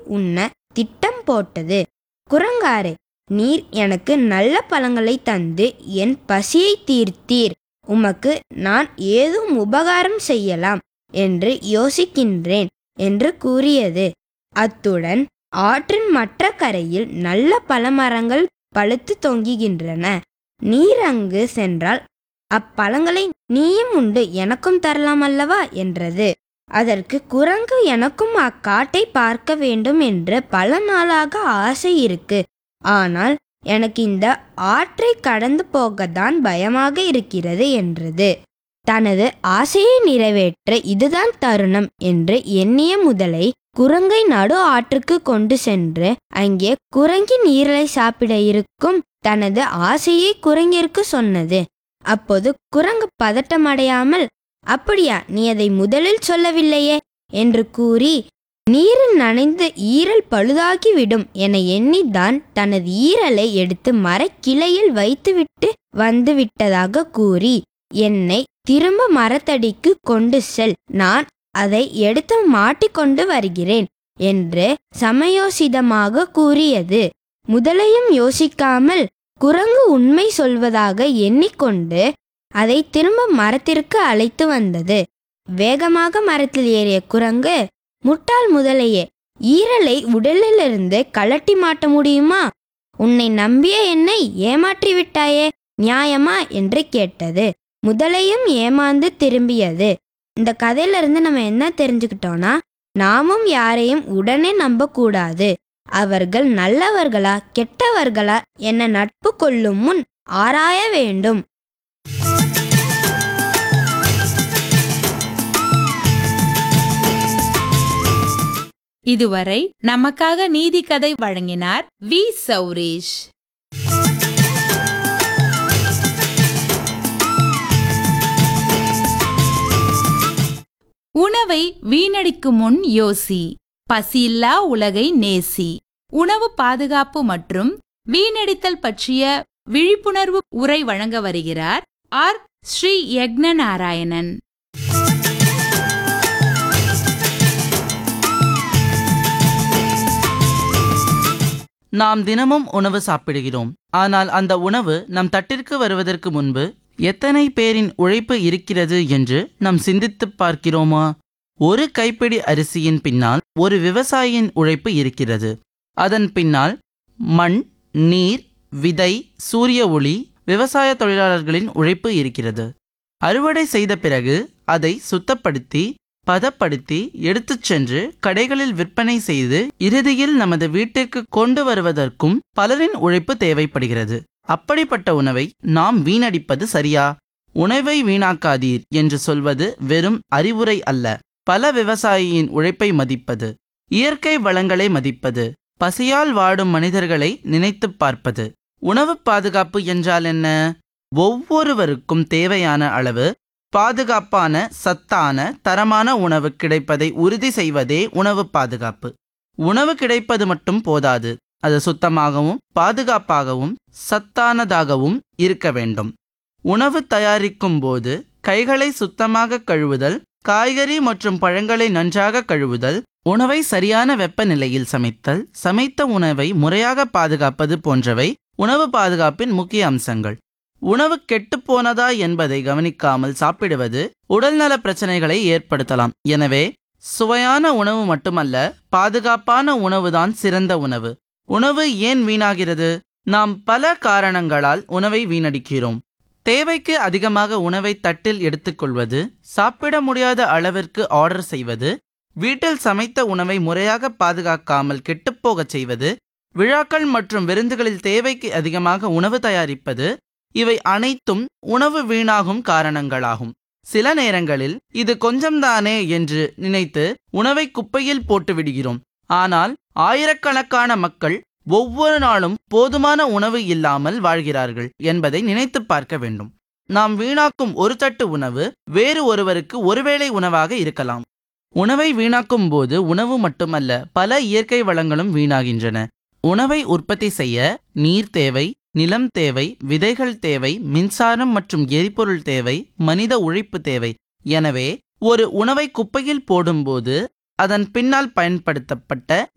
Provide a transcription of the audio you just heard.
உண்ண திட்டம் போட்டது. குரங்காரே, நீர் எனக்கு நல்ல பழங்களை தந்து என் பசியை தீர்த்தீர். உமக்கு நான் ஏதும் உபகாரம் செய்யலாம் என்று யோசிக்கின்றேன் என்று கூறியது. அத்துடன் ஆற்றின் மற்ற கரையில் நல்ல பழமரங்கள் பழுத்து தொங்குகின்றன. நீர் அங்கு சென்றால் அப்பழங்களை நீயும் உண்டு எனக்கும் தரலாம் அல்லவா என்றது. அதற்கு குரங்கு, எனக்கும் அக்காட்டை பார்க்க வேண்டும் என்று பல நாளாக ஆசை இருக்கு. ஆனால் எனக்கு இந்த ஆற்றை கடந்து போகத்தான் பயமாக இருக்கிறது என்றது. தனது ஆசையை நிறைவேற்ற இதுதான் தருணம் என்று எண்ணிய முதலை குரங்கை நடு ஆற்றுக்கு கொண்டு சென்று அங்கே குரங்கின் ஈரலை சாப்பிட இருக்கும் தனது ஆசையை குரங்கிற்கு சொன்னது. அப்போது குரங்கு பதட்டமடையாமல், அப்படியா, நீ அதை முதலில் சொல்லவில்லையே என்று கூறி, நீரில் நனைந்த ஈரல் பழுதாகிவிடும் என எண்ணித்தான் தனது ஈரலை எடுத்து மரக்கிளையில் வைத்துவிட்டு வந்து விட்டதாக கூறி, என்னை திரும்ப மரத்தடிக்கு கொண்டு செல், நான் அதை எடுத்து மாட்டிக்கொண்டு வருகிறேன் என்று சமயோசிதமாக கூறியது. முதலையும் யோசிக்காமல் குரங்கு உண்மை சொல்வதாக எண்ணிக்கொண்டு அதை திரும்ப மரத்திற்கு அழைத்து வந்தது. வேகமாக மரத்தில் ஏறிய குரங்கு, முட்டாள் முதலையே, ஈரலை உடலிலிருந்து கழட்டி மாட்ட முடியுமா? உன்னை நம்பிய என்னை ஏமாற்றி விட்டாயே, நியாயமா என்று கேட்டது. முதலையும் ஏமாந்து திரும்பியது. இந்த கதையிலிருந்து நம்ம என்ன தெரிஞ்சுக்கிட்டோம்னா, நாமும் யாரையும் உடனே நம்பக்கூடாது. அவர்கள் நல்லவர்களா கெட்டவர்களா என நட்பு கொள்ளும் முன் ஆராய வேண்டும். இதுவரை நமக்காக நீதி கதை வழங்கினார் வி. சௌரேஷ். உணவை வீணடிக்கும் முன் யோசி, பசியில்லா உலகை நேசி. உணவு பாதுகாப்பு மற்றும் வீணடித்தல் பற்றிய விழிப்புணர்வு உரை வழங்க வருகிறார் ஆர். ஸ்ரீ யக்ஞநாராயணன். நாம் தினமும் உணவு சாப்பிடுகிறோம். ஆனால் அந்த உணவு நம் தட்டிற்கு வருவதற்கு முன்பு எத்தனை பேரின் உழைப்பு இருக்கிறது என்று நாம் சிந்தித்துப் பார்க்கிறோமா? ஒரு கைப்பிடி அரிசியின் பின்னால் ஒரு விவசாயியின் உழைப்பு இருக்கிறது. அதன் பின்னால் மண், நீர், விதை, சூரிய ஒளி, விவசாய தொழிலாளர்களின் உழைப்பு இருக்கிறது. அறுவடை செய்த பிறகு அதை சுத்தப்படுத்தி பதப்படுத்தி எடுத்துச் சென்று கடைகளில் விற்பனை செய்து இறுதியில் நமது வீட்டிற்கு கொண்டு வருவதற்கும் பலரின் உழைப்பு தேவைப்படுகிறது. அப்படிப்பட்ட உணவை நாம் வீணடிப்பது சரியா? உணவை வீணாக்காதீர் என்று சொல்வது வெறும் அறிவுரை அல்ல. பல விவசாயியின் உழைப்பை மதிப்பது, இயற்கை வளங்களை மதிப்பது, பசியால் வாடும் மனிதர்களை நினைத்துப் பார்ப்பது. உணவு பாதுகாப்பு என்றால் என்ன? ஒவ்வொருவருக்கும் தேவையான அளவு பாதுகாப்பான, சத்தான, தரமான உணவு கிடைப்பதை உறுதி செய்வதே உணவு பாதுகாப்பு. உணவு கிடைப்பது மட்டும் போதாது, அது சுத்தமாகவும் பாதுகாப்பாகவும் சத்தானதாகவும் இருக்க வேண்டும். உணவு தயாரிக்கும் போது கைகளை சுத்தமாக கழுவுதல், காய்கறி மற்றும் பழங்களை நன்றாக கழுவுதல், உணவை சரியான வெப்பநிலையில் சமைத்தல், சமைத்த உணவை முறையாக பாதுகாப்பது போன்றவை உணவு பாதுகாப்பின் முக்கிய அம்சங்கள். உணவு கெட்டுப்போனதா என்பதை கவனிக்காமல் சாப்பிடுவது உடல்நல பிரச்சனைகளை ஏற்படுத்தலாம். எனவே சுவையான உணவு மட்டுமல்ல, பாதுகாப்பான உணவுதான் சிறந்த உணவு. உணவு ஏன் வீணாகிறது? நாம் பல காரணங்களால் உணவை வீணடிக்கிறோம். தேவைக்கு அதிகமாக உணவை தட்டில் எடுத்துக்கொள்வது, சாப்பிட முடியாத அளவிற்கு ஆர்டர் செய்வது, வீட்டில் சமைத்த உணவை முறையாக பாதுகாக்காமல் கெட்டுப்போகச் செய்வது, விழாக்கள் மற்றும் விருந்துகளில் தேவைக்கு அதிகமாக உணவு தயாரிப்பது, இவை அனைத்தும் உணவு வீணாகும் காரணங்களாகும். சில நேரங்களில் இது கொஞ்சம்தானே என்று நினைத்து உணவை குப்பையில் போட்டு விடுகிறோம். ஆனால் ஆயிரக்கணக்கான மக்கள் ஒவ்வொரு நாளும் போதுமான உணவு இல்லாமல் வாழ்கிறார்கள் என்பதை நினைத்து பார்க்க வேண்டும். நாம் வீணாக்கும் ஒரு தட்டு உணவு வேறு ஒருவருக்கு ஒருவேளை உணவாக இருக்கலாம். உணவை வீணாக்கும் போது உணவு மட்டுமல்ல, பல இயற்கை வளங்களும் வீணாகின்றன. உணவை உற்பத்தி செய்ய நீர் தேவை, நிலம் தேவை, விதைகள் தேவை, மின்சாரம் மற்றும் எரிபொருள் தேவை, மனித உழைப்பு தேவை. எனவே ஒரு உணவை குப்பையில் போடும்போது அதன் பின்னால் பயன்படுத்தப்பட்ட